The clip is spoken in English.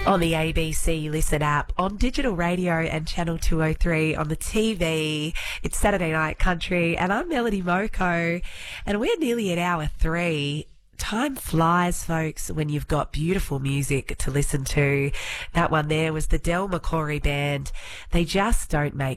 On the ABC Listen app, on digital radio and channel 203 on the TV. It's Saturday Night Country and I'm Melody Moko and we're nearly at hour 3. Time flies, folks, when you've got beautiful music to listen to. That one there was the Del McCoury Band. They just don't make